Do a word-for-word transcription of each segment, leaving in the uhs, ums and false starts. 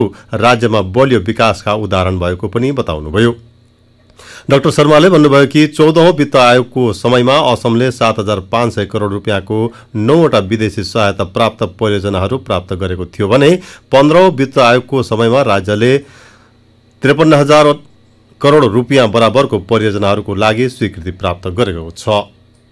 राज्यमा बलियो विकासका उदाहरण भएको पनि बताउनुभयो। डाक्टर शर्माले भन्नुभयो कि चौधौं वित्त आयोगको समयमा असमले सात हजार पाँच सय करोड़ रुपियाँको नौवटा विदेशी सहायता प्राप्त परियोजनाहरू प्राप्त गरेको थियो भने पन्ध्रौं वित्त आयोगको समयमा राज्यले त्रिपन्न हजार करोड़ रुपियाँ बराबरको परियोजनाहरूको लागि स्वीकृति प्राप्त गरेको छ।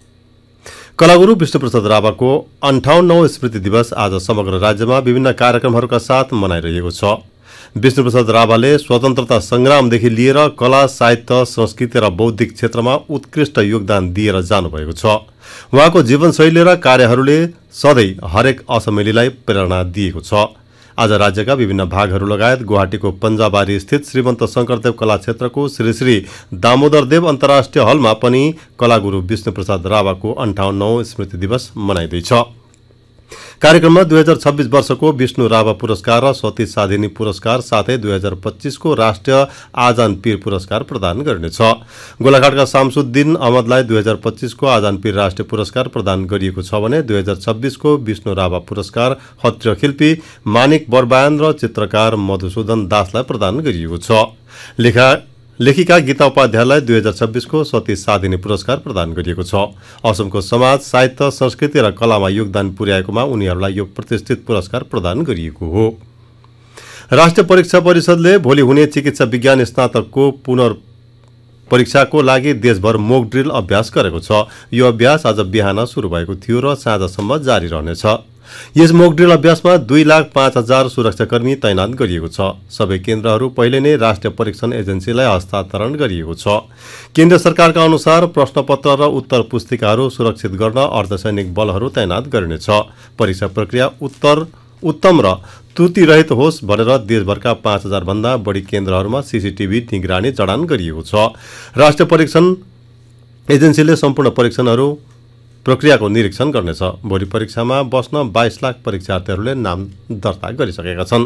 कलागुरु विष्णुप्रसाद राभाको अन्ठाउन्नौं स्मृति दिवस आज समग्र राज्यमा विभिन्न कार्यक्रमहरूका साथ मनाइरहेको छ। विष्णुप्रसाद राभाले स्वतन्त्रता संग्रामदेखि लिएर कला, साहित्य, संस्कृति र बौद्धिक क्षेत्रमा उत्कृष्ट योगदान दिएर जानुभएको छ। उहाँको जीवनशैली र कार्यहरूले सधैँ हरेक असमेलीलाई प्रेरणा दिएको छ। आज राज्यका विभिन्न भागहरू लगायत गुवाहाटीको पञ्जाबारी स्थित श्रीमन्त शंकरदेव कला क्षेत्रको श्री श्री दामोदर देव अन्तर्राष्ट्रिय हलमा पनि कलागुरु विष्णुप्रसाद राभाको अन्ठाउन्नौं स्मृति दिवस मनाइँदैछ। कार्यक्रममा दुई हजार छब्बीस वर्षको विष्णु राभा पुरस्कार र सती साधिनी पुरस्कार साथै दुई हजार पच्चीस को राष्ट्रिय आजान पीर पुरस्कार प्रदान गरिनेछ। गोलाघाटका शामसुद्दिन अहमदलाई दुई हजार पच्चीस को आजान पीर राष्ट्रिय पुरस्कार प्रदान गरिएको छ भने दुई हजार छब्बीस को विष्णु राभा पुरस्कार हत्र्यशिल्पी मानिक बरबायन र चित्रकार मधुसूदन दासलाई प्रदान गरिएको छ। लेखा लेखिका गीता उपाध्यायलाई दुई हजार छब्बीस को सती साधिनी पुरस्कार प्रदान गरिएको छ। असमको समाज, साहित्य, संस्कृति र कलामा योगदान पुर्याएकोमा उनीहरूलाई यो प्रतिष्ठित पुरस्कार प्रदान गरिएको हो। राष्ट्रिय परीक्षा परिषदले भोलि हुने चिकित्सा विज्ञान स्नातकको पुनर्परीक्षाको लागि देशभर मोक ड्रिल अभ्यास गरेको छ। यो अभ्यास आज बिहान सुरु भएको थियो र साँझसम्म जारी रहनेछ। यस मोक ड्रिल अभ्यासमा दुई लाख पाँच हजार सुरक्षाकर्मी तैनात गरिएको छ। सबै केन्द्रहरू पहिले नै राष्ट्रिय परीक्षण एजेन्सीलाई हस्तान्तरण गरिएको छ। केन्द्र सरकारका अनुसार प्रश्नपत्र र उत्तर पुस्तिकाहरू सुरक्षित गर्न अर्धसैनिक बलहरू तैनात गरिनेछ। परीक्षा प्रक्रिया उत्तर उत्तम र त्रुटिरहित होस् भनेर देशभरका पाँच हजार भन्दा बढी केन्द्रहरूमा सीसीटीभी निगरानी जडान गरिएको छ। राष्ट्रिय परीक्षण एजेन्सीले सम्पूर्ण परीक्षणहरू प्रक्रियाको निरीक्षण गर्नेछ। भोलि परीक्षामा बस्न बाइस लाख परीक्षार्थीहरूले नाम दर्ता गरिसकेका छन्।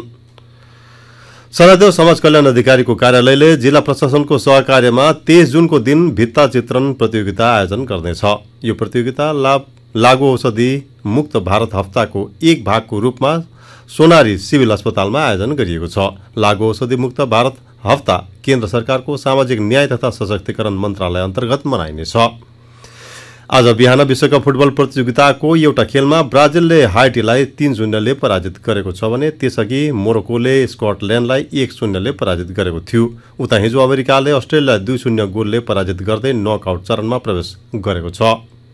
सरदेव समाज कल्याण अधिकारीको कार्यालयले जिल्ला प्रशासनको सहकार्यमा तेइस जुनको दिन भित्ता चित्रण प्रतियोगिता आयोजन गर्नेछ। यो प्रतियोगिता लाभ लागू औषधि मुक्त भारत हप्ताको एक भागको रूपमा सोनारी सिभिल अस्पतालमा आयोजन गरिएको छ। लागू औषधि मुक्त भारत हप्ता केन्द्र सरकारको सामाजिक न्याय तथा सशक्तिकरण मन्त्रालय अन्तर्गत मनाइनेछ। आज बिहान विश्वकप फुटबल प्रतियोगिताको एउटा खेलमा ब्राजिलले हाइटीलाई तीन शून्यले पराजित गरेको छ भने त्यसअघि मोरोक्कोले स्कटल्यान्डलाई एक शून्यले पराजित गरेको थियो। उता हिजो अमेरिकाले अस्ट्रेलियालाई दुई शून्य गोलले पराजित गर्दै नकआउट चरणमा प्रवेश गरेको छ।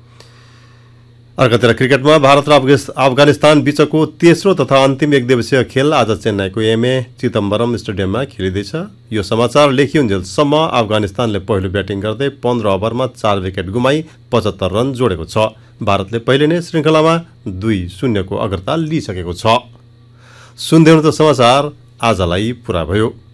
अर्कातिर क्रिकेटमा भारत र अफगानिस्तान बीचको तेस्रो तथा अन्तिम एक दिवसीय खेल आज चेन्नईको एमए चिदम्बरम स्टेडियममा खेलिँदैछ। यो समाचार लेखिउन्जेलसम्म अफगानिस्तानले पहिलो ब्याटिङ गर्दै पन्ध्र ओभरमा चार विकेट गुमाई पचहत्तर रन जोडेको छ। भारतले पहिले नै श्रृङ्खलामा दुई शून्यको अग्रता लिइसकेको छ। सुन्दै हुनुहुन्छ समाचार आजलाई पुरा भयो।